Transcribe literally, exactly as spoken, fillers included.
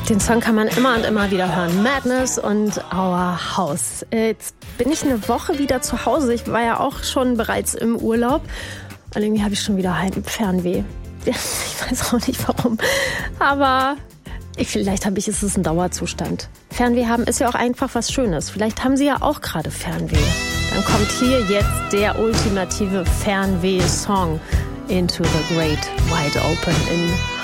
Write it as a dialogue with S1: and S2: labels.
S1: Den Song kann man immer und immer wieder hören. Madness und Our House. Jetzt bin ich eine Woche wieder zu Hause. Ich war ja auch schon bereits im Urlaub. Und irgendwie habe ich schon wieder Fernweh. Ich weiß auch nicht warum. Aber ich, vielleicht habe ich, ist es ein Dauerzustand. Fernweh haben ist ja auch einfach was Schönes. Vielleicht haben Sie ja auch gerade Fernweh. Dann kommt hier jetzt der ultimative Fernweh-Song. Into the Great Wide Open in